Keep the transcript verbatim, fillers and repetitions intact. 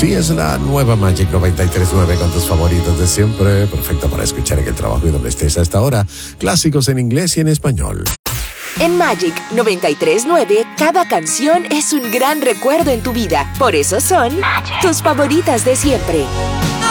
Sí, es la nueva Magic noventa y tres punto nueve con tus favoritos de siempre. Perfecta para escuchar en el trabajo y donde estés a esta hora. Clásicos en inglés y en español. En Magic noventa y tres punto nueve, cada canción es un gran recuerdo en tu vida. Por eso son Magic. Tus favoritas de siempre.